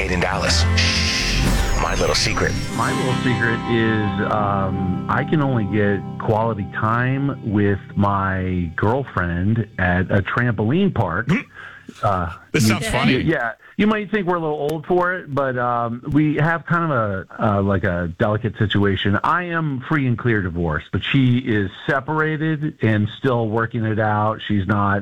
stayed in Dallas. My little secret. My little secret is I can only get quality time with my girlfriend at a trampoline park. This sounds funny. Yeah, you might think we're a little old for it, but we have kind of a delicate situation. I am free and clear divorce, but she is separated and still working it out. She's not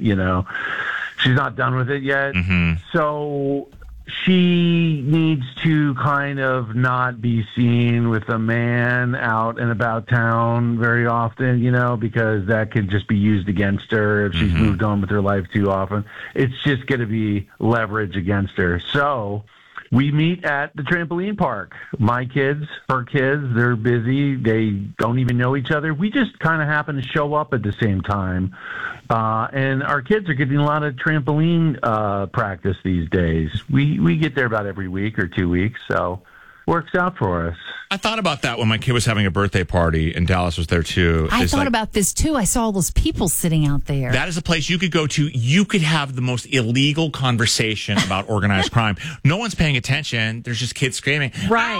she's not done with it yet. Mm-hmm. So she needs to kind of not be seen with a man out and about town very often, because that could just be used against her if she's moved on with her life too often. It's just going to be leverage against her. So we meet at the trampoline park. My kids, her kids, they're busy. They don't even know each other. We just kind of happen to show up at the same time. And our kids are getting a lot of trampoline practice these days. We get there about every week or 2 weeks, so works out for us. I thought about that when my kid was having a birthday party and Dallas was there too. I thought about this too. I saw all those people sitting out there. That is a place you could go to. You could have the most illegal conversation about organized crime. No one's paying attention. There's just kids screaming, right.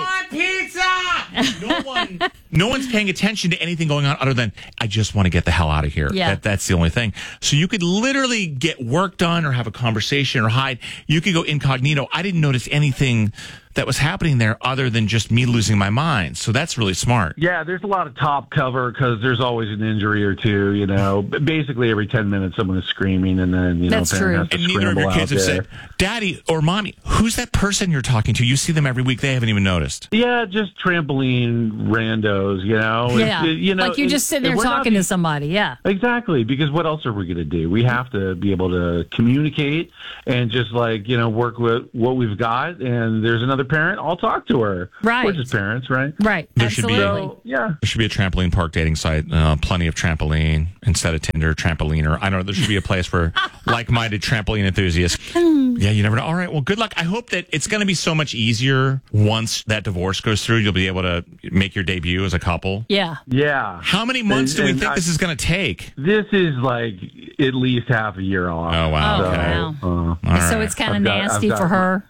I want pizza! No one's paying attention to anything going on other than, I just want to get the hell out of here. Yeah. That's the only thing. So you could literally get work done or have a conversation or hide. You could go incognito. I didn't notice anything that was happening there other than just me losing my mind. So that's really smart. Yeah, there's a lot of top cover because there's always an injury or two, Basically every 10 minutes someone is screaming and then, That's true. has to And neither of your kids have said, Daddy or Mommy, who's that person you're talking to? You see them every week. They haven't even noticed. Yeah, just trampoline randos, Yeah, like you're just sitting there talking to somebody, yeah. Exactly, because what else are we going to do? We have to be able to communicate and just work with what we've got, and there's another parent, I'll talk to her. Right. We're just parents, right? Right, absolutely. There should be a trampoline park dating site, plenty of trampoline, instead of Tinder, trampoliner. I don't know, there should be a place for like-minded trampoline enthusiasts. Yeah, you never know. All right, well, good luck. I hope that it's going to be so much easier once that divorce goes through. You'll be able to make your debut as a couple. Yeah. Yeah. How many months do we think this is going to take? This is at least half a year off. Oh, wow. Oh, okay. wow. So it's kind of nasty for her.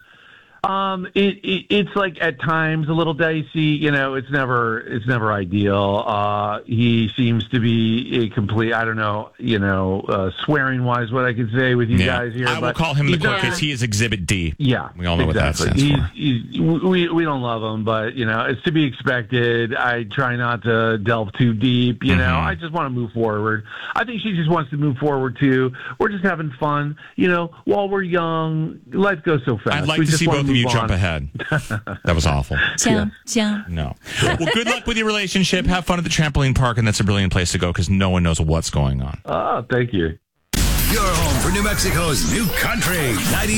It's like at times a little dicey. It's never ideal. He seems to be a complete. I don't know. Swearing wise, what I could say with you guys here. I will call him the cook because he is Exhibit D. Yeah, we all know what that stands for. We don't love him, but it's to be expected. I try not to delve too deep. I just want to move forward. I think she just wants to move forward too. We're just having fun. While we're young, life goes so fast. I'd like to see both of you jump ahead. That was awful. Jump. No. Well, good luck with your relationship. Have fun at the trampoline park, and that's a brilliant place to go because no one knows what's going on. Oh, thank you. Your home for New Mexico's new country,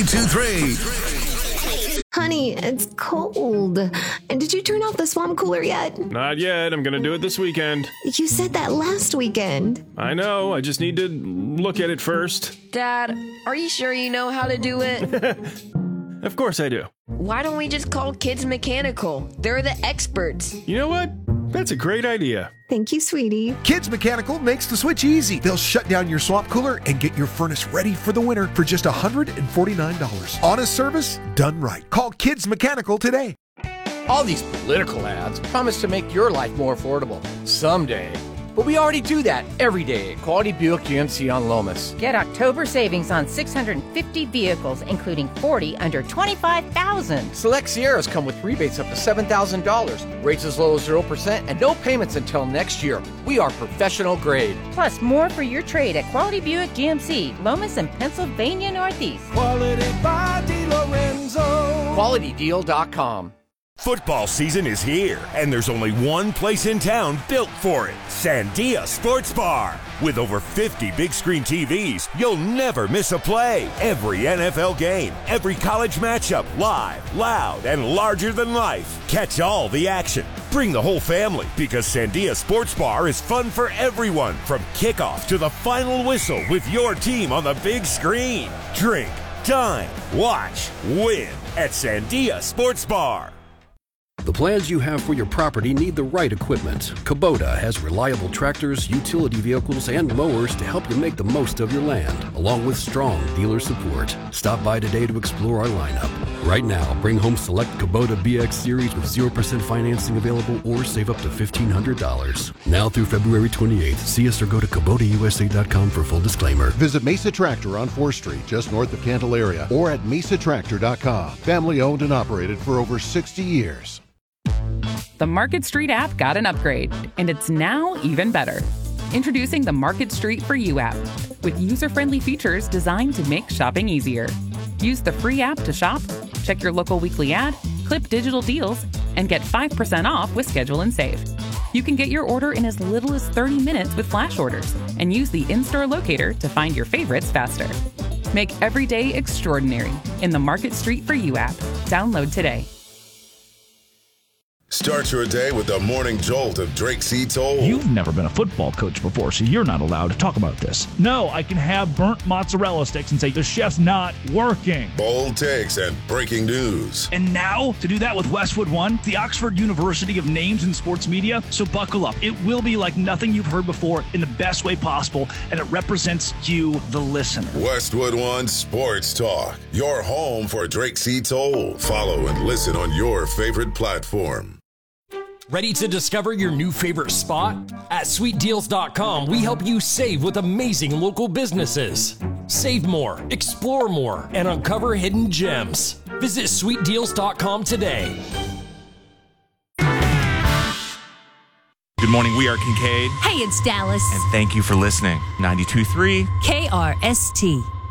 92.3. Honey, it's cold. And did you turn off the swamp cooler yet? Not yet. I'm going to do it this weekend. You said that last weekend. I know. I just need to look at it first. Dad, are you sure you know how to do it? Of course I do. Why don't we just call Kids Mechanical? They're the experts. You know what? That's a great idea. Thank you, sweetie. Kids Mechanical makes the switch easy. They'll shut down your swamp cooler and get your furnace ready for the winter for just $149. Honest service, done right. Call Kids Mechanical today. All these political ads promise to make your life more affordable. Someday. But we already do that every day at Quality Buick GMC on Lomas. Get October savings on 650 vehicles, including 40 under $25,000. Select Sierras come with rebates up to $7,000. Rates as low as 0% and no payments until next year. We are professional grade. Plus more for your trade at Quality Buick GMC, Lomas and Pennsylvania Northeast. Quality by DiLorenzo. QualityDeal.com. Football season is here, and there's only one place in town built for it, Sandia Sports Bar. With over 50 big screen TVs, you'll never miss a play. Every NFL game, every college matchup, live, loud, and larger than life. Catch all the action. Bring the whole family, because Sandia Sports Bar is fun for everyone, from kickoff to the final whistle with your team on the big screen. Drink, dine, watch, win at Sandia Sports Bar. The plans you have for your property need the right equipment. Kubota has reliable tractors, utility vehicles, and mowers to help you make the most of your land, along with strong dealer support. Stop by today to explore our lineup. Right now, bring home select Kubota BX Series with 0% financing available or save up to $1,500. Now through February 28th. See us or go to KubotaUSA.com for full disclaimer. Visit Mesa Tractor on 4th Street, just north of Candelaria, or at mesatractor.com. Family owned and operated for over 60 years. The Market Street app got an upgrade, and it's now even better. Introducing the Market Street For You app, with user-friendly features designed to make shopping easier. Use the free app to shop, check your local weekly ad, clip digital deals, and get 5% off with Schedule and Save. You can get your order in as little as 30 minutes with flash orders, and use the in-store locator to find your favorites faster. Make every day extraordinary in the Market Street For You app. Download today. Start your day with the morning jolt of Drake C. Toll. You've never been a football coach before, so you're not allowed to talk about this. No, I can have burnt mozzarella sticks and say the chef's not working. Bold takes and breaking news. And now, to do that with Westwood One, the Oxford University of names in sports media. So buckle up. It will be like nothing you've heard before in the best way possible, and it represents you, the listener. Westwood One Sports Talk, your home for Drake C. Toll. Follow and listen on your favorite platform. Ready to discover your new favorite spot? At sweetdeals.com, we help you save with amazing local businesses. Save more, explore more, and uncover hidden gems. Visit sweetdeals.com today. Good morning. We are Kincaid. Hey, it's Dallas. And thank you for listening. 92.3 KRST.